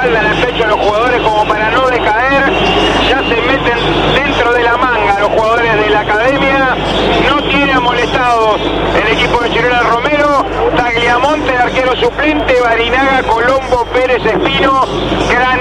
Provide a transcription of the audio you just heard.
espalda, en el pecho a los jugadores como para no decaer. Ya se meten dentro de la manga los jugadores de la academia. No tiene amolestados el equipo de Chirola Romero. Tagliamonte, el arquero suplente, Barinaga, Colombo, Pérez, Espino,